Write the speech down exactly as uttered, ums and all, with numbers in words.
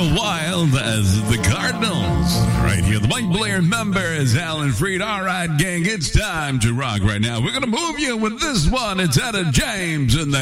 Laurel Wild as the Cardinals. Right here, the Mike Blair member is Alan Freed. All right, gang, it's time to rock right now. We're going to move you with this one. It's Etta James in there.